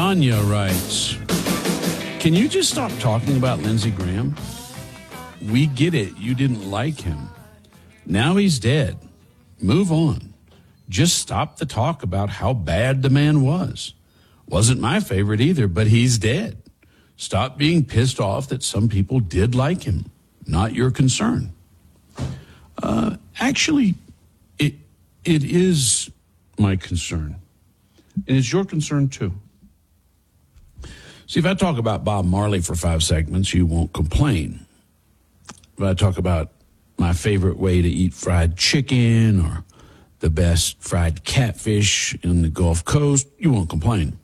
Tanya writes, can you just stop talking about Lindsey Graham? We get it. You didn't like him. Now he's dead. Move on. Just stop the talk about how bad the man was. Wasn't my favorite either, but he's dead. Stop being pissed off that some people did like him. Not your concern. Actually, it is my concern. And it's your concern, too. See, if I talk about Bob Marley for 5 segments, you won't complain. If I talk about my favorite way to eat fried chicken or the best fried catfish in the Gulf Coast, you won't complain.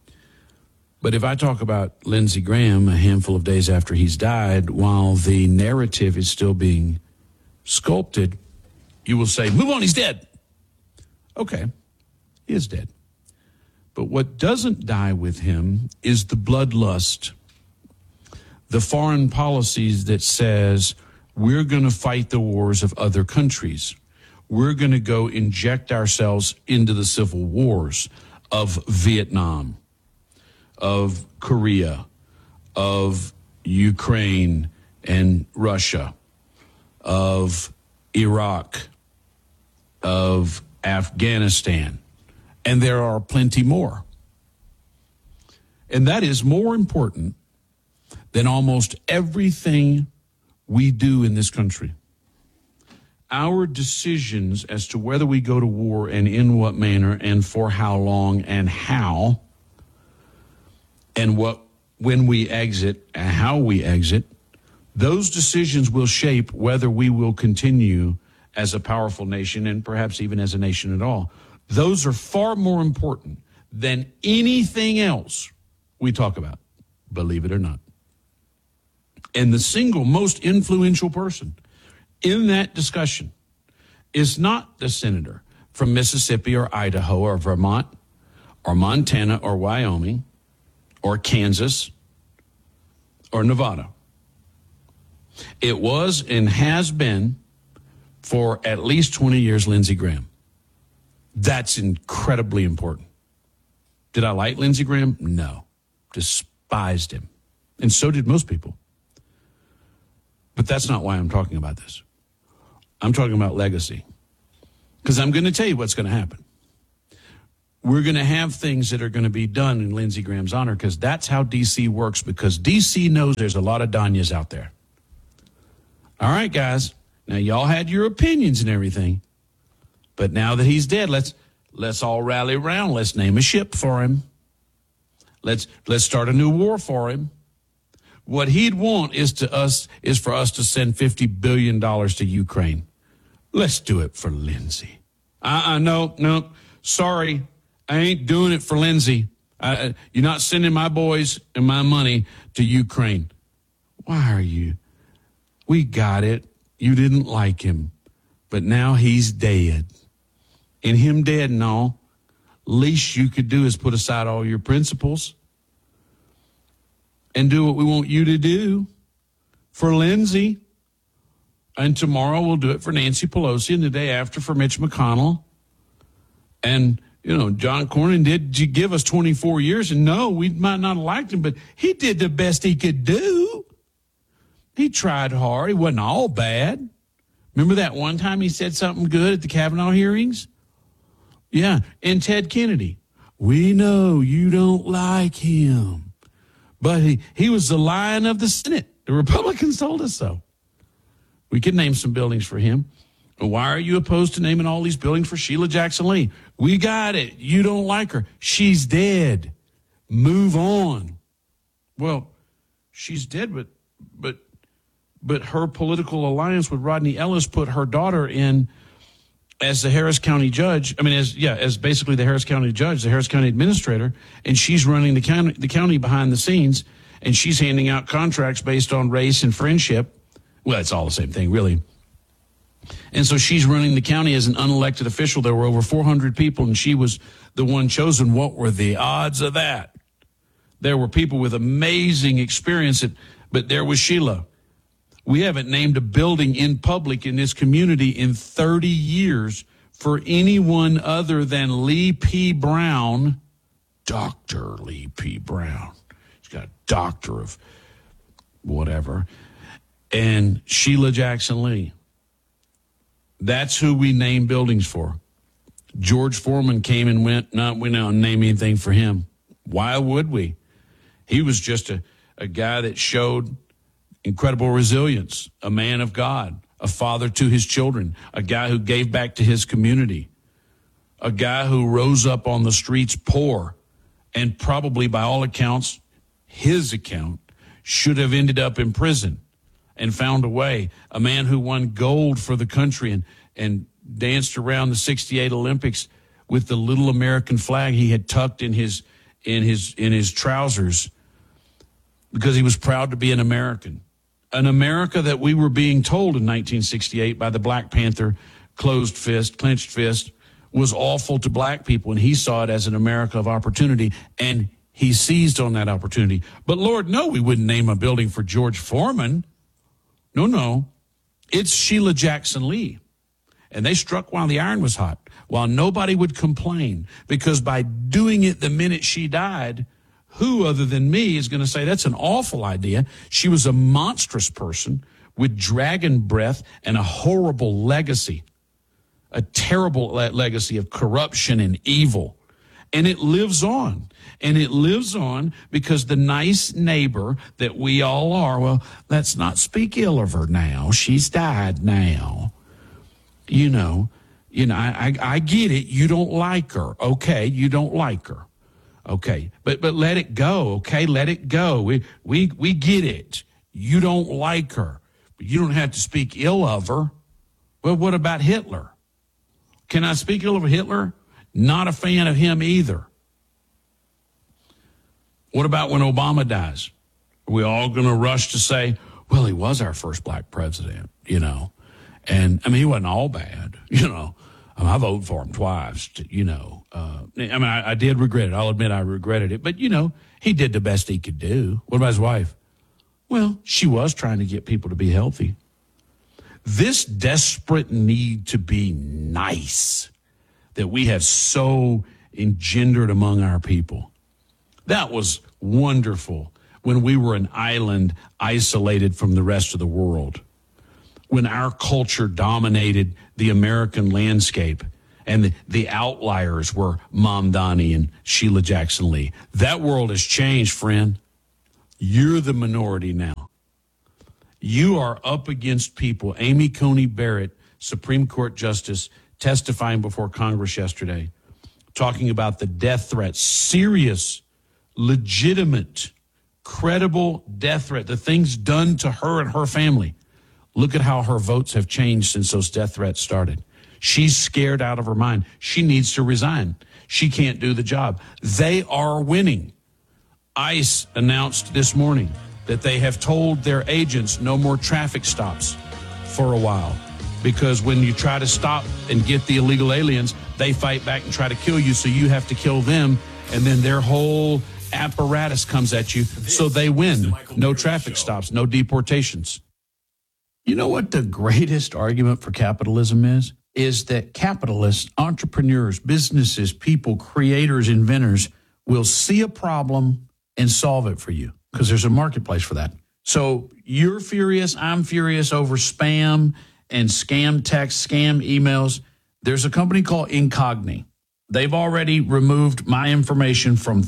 But if I talk about Lindsey Graham a handful of days after he's died, while the narrative is still being sculpted, you will say, move on, he's dead. Okay, he is dead. But what doesn't die with him is the bloodlust, the foreign policies that says we're going to fight the wars of other countries. We're going to go inject ourselves into the civil wars of Vietnam, of Korea, of Ukraine and Russia, of Iraq, of Afghanistan. And there are plenty more. And that is more important than almost everything we do in this country. Our decisions as to whether we go to war and in what manner and for how long and how, and when we exit and how we exit, those decisions will shape whether we will continue as a powerful nation and perhaps even as a nation at all. Those are far more important than anything else we talk about, believe it or not. And the single most influential person in that discussion is not the senator from Mississippi or Idaho or Vermont or Montana or Wyoming or Kansas or Nevada. It was and has been for at least 20 years Lindsey Graham. That's incredibly important. Did I like Lindsey Graham? No. Despised him. And so did most people. But that's not why I'm talking about this. I'm talking about legacy. Because I'm going to tell you what's going to happen. We're going to have things that are going to be done in Lindsey Graham's honor because that's how D.C. works, because D.C. knows there's a lot of Danyas out there. All right, guys. Now, y'all had your opinions and everything. But now that he's dead, let's all rally around. Let's name a ship for him. Let's start a new war for him. What he'd want is for us to send $50 billion to Ukraine. Let's do it for Lindsey. No, sorry. I ain't doing it for Lindsey. You're not sending my boys and my money to Ukraine. Why are you? We got it. You didn't like him. But now he's dead. And him dead and all, least you could do is put aside all your principles and do what we want you to do for Lindsey. And tomorrow we'll do it for Nancy Pelosi, and the day after for Mitch McConnell. And, John Cornyn did give us 24 years, and no, we might not have liked him, but he did the best he could do. He tried hard. He wasn't all bad. Remember that one time he said something good at the Kavanaugh hearings? Yeah, and Ted Kennedy. We know you don't like him, but he was the lion of the Senate. The Republicans told us so. We could name some buildings for him. Why are you opposed to naming all these buildings for Sheila Jackson Lee? We got it. You don't like her. She's dead. Move on. Well, she's dead, but her political alliance with Rodney Ellis put her daughter in as the Harris County judge. As basically the Harris County judge, the Harris County administrator, and she's running the county behind the scenes, and she's handing out contracts based on race and friendship. Well, it's all the same thing, really. And so she's running the county as an unelected official. There were over 400 people, and she was the one chosen. What were the odds of that? There were people with amazing experience, but there was Sheila. We haven't named a building in public in this community in 30 years for anyone other than Lee P. Brown Dr. Lee P. Brown. She's got a doctor of whatever. And Sheila Jackson Lee. That's who we name buildings for. George Foreman came and went. No, we don't name anything for him. Why would we? He was just a guy that showed incredible resilience, a man of God, a father to his children, a guy who gave back to his community, a guy who rose up on the streets poor and probably, by all accounts, his account, should have ended up in prison and found a way, a man who won gold for the country and danced around the 68 Olympics with the little American flag he had tucked in his trousers because he was proud to be an American. An America that we were being told in 1968 by the Black Panther clenched fist, was awful to black people, and he saw it as an America of opportunity, and he seized on that opportunity. But Lord, no, we wouldn't name a building for George Foreman. No. It's Sheila Jackson Lee. And they struck while the iron was hot, while nobody would complain, because by doing it the minute she died, who other than me is going to say that's an awful idea? She was a monstrous person with dragon breath and a horrible legacy, a terrible legacy of corruption and evil. And it lives on. And it lives on because the nice neighbor that we all are, well, let's not speak ill of her now. She's died now. I get it. You don't like her. Okay, you don't like her. Okay, but let it go. Okay, let it go. We get it. You don't like her, but you don't have to speak ill of her. Well, what about Hitler? Can I speak ill of Hitler? Not a fan of him either. What about when Obama dies? Are we all going to rush to say, well, he was our first black president, And, he wasn't all bad, I voted for him twice, I did regret it. I'll admit I regretted it. But, he did the best he could do. What about his wife? Well, she was trying to get people to be healthy. This desperate need to be nice that we have so engendered among our people, that was wonderful when we were an island isolated from the rest of the world, when our culture dominated the American landscape and the outliers were Mamdani and Sheila Jackson Lee. That world has changed, friend. You're the minority now. You are up against people. Amy Coney Barrett, Supreme Court Justice, testifying before Congress yesterday, talking about the death threat, serious, legitimate, credible death threat, the things done to her and her family. Look at how her votes have changed since those death threats started. She's scared out of her mind. She needs to resign. She can't do the job. They are winning. ICE announced this morning that they have told their agents no more traffic stops for a while, because when you try to stop and get the illegal aliens, they fight back and try to kill you, so you have to kill them, and then their whole apparatus comes at you, so they win. No traffic stops, no deportations. You know what the greatest argument for capitalism is? Is that capitalists, entrepreneurs, businesses, people, creators, inventors will see a problem and solve it for you, because there's a marketplace for that. So you're furious, I'm furious over spam and scam texts, scam emails. There's a company called Incogni. They've already removed my information from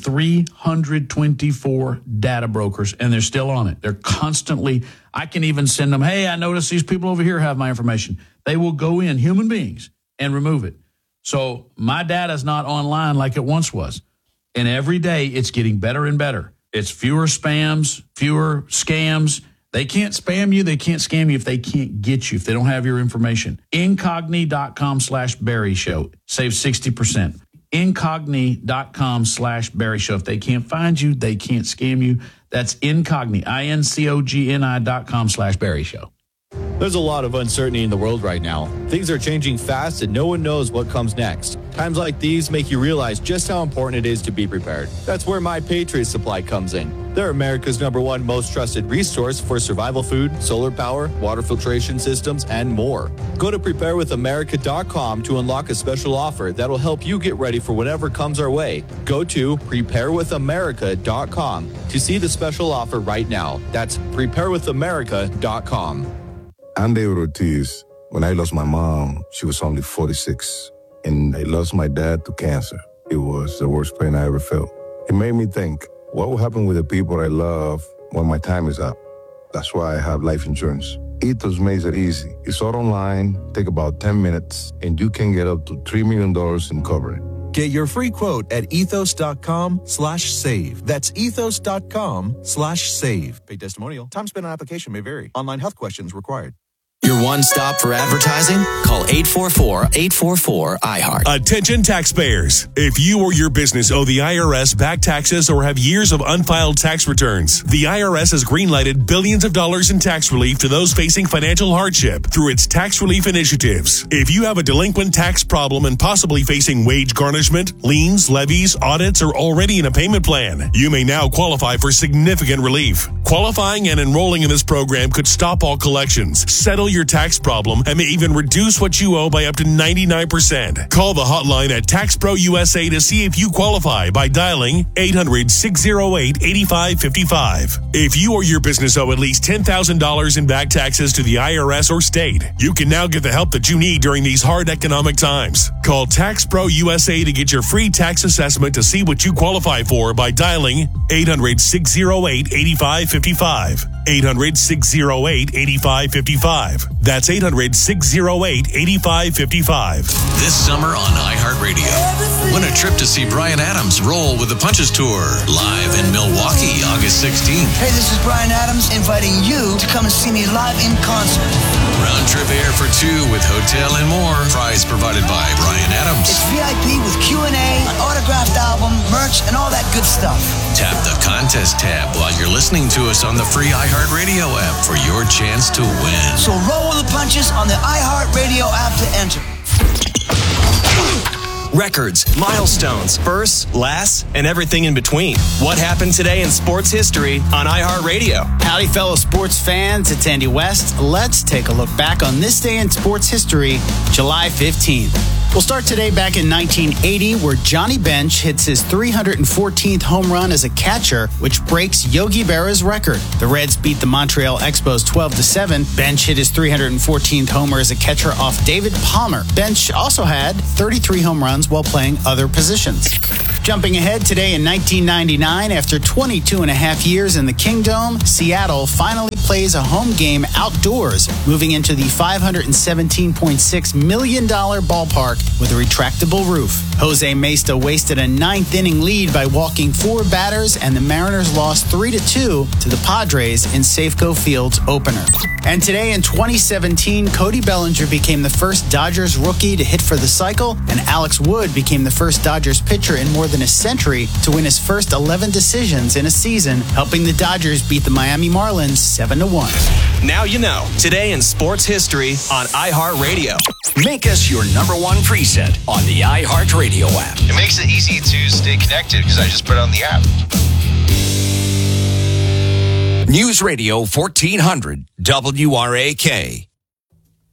324 data brokers, and they're still on it. They're constantly, I can even send them, hey, I noticed these people over here have my information. They will go in, human beings, and remove it. So my data is not online like it once was. And every day it's getting better and better. It's fewer spams, fewer scams. They can't spam you. They can't scam you if they can't get you, if they don't have your information. Incogni.com/Barry Show. Save 60%. Incogni.com/Barry Show. If they can't find you, they can't scam you. That's Incogni, INCOGNI.com/Barry Show. There's a lot of uncertainty in the world right now. Things are changing fast and no one knows what comes next. Times like these make you realize just how important it is to be prepared. That's where My Patriot Supply comes in. They're America's #1 most trusted resource for survival food, solar power, water filtration systems, and more. Go to preparewithamerica.com to unlock a special offer that'll help you get ready for whatever comes our way. Go to preparewithamerica.com to see the special offer right now. That's preparewithamerica.com. I'm David Ortiz. When I lost my mom, she was only 46. And I lost my dad to cancer. It was the worst pain I ever felt. It made me think, what will happen with the people I love when my time is up? That's why I have life insurance. Ethos makes it easy. It's all online, take about 10 minutes, and you can get up to $3 million in coverage. Get your free quote at ethos.com/save. That's ethos.com/save. Paid testimonial. Time spent on application may vary. Online health questions required. Your one stop for advertising? Call 844-844-IHEART. Attention taxpayers. If you or your business owe the IRS back taxes or have years of unfiled tax returns, the IRS has greenlighted billions of dollars in tax relief to those facing financial hardship through its tax relief initiatives. If you have a delinquent tax problem and possibly facing wage garnishment, liens, levies, audits, or already in a payment plan, you may now qualify for significant relief. Qualifying and enrolling in this program could stop all collections, settle your tax problem, and may even reduce what you owe by up to 99%. Call the hotline at Tax Pro USA to see if you qualify by dialing 800-608-8555. If you or your business owe at least $10,000 in back taxes to the IRS or state, you can now get the help that you need during these hard economic times. Call Tax Pro USA to get your free tax assessment to see what you qualify for by dialing 800-608-8555. 800-608-8555. That's 800-608-8555. This summer on iHeartRadio, win a trip to see Bryan Adams roll with the Punches Tour live in Milwaukee, August 16th. Hey, this is Bryan Adams inviting you to come and see me live in concert. Round trip air for two with hotel and more. Prize provided by Bryan Adams. It's VIP with Q&A, an autographed album, merch, and all that good stuff. Tap the contest tab while you're listening to us on the free iHeartRadio app for your chance to win. So roll with the punches on the iHeartRadio app to enter. Records, milestones, firsts, lasts, and everything in between. What happened today in sports history on iHeartRadio? Howdy, fellow sports fans. It's Andy West. Let's take a look back on this day in sports history, July 15th. We'll start today back in 1980, where Johnny Bench hits his 314th home run as a catcher, which breaks Yogi Berra's record. The Reds beat the Montreal Expos 12-7. Bench hit his 314th homer as a catcher off David Palmer. Bench also had 33 home runs while playing other positions. Jumping ahead today in 1999, after 22 and a half years in the Kingdome, Seattle finally plays a home game outdoors, moving into the $517.6 million ballpark with a retractable roof. Jose Mesta wasted a ninth-inning lead by walking four batters, and the Mariners lost 3-2 to the Padres in Safeco Field's opener. And today in 2017, Cody Bellinger became the first Dodgers rookie to hit for the cycle, and Alex Wood became the first Dodgers pitcher in more than a century to win his first 11 decisions in a season, helping the Dodgers beat the Miami Marlins 7-1. Now you know. Today in sports history on iHeartRadio. Make us your #1 preset on the iHeartRadio app. It makes it easy to stay connected because I just put it on the app. News Radio 1400 WRAK.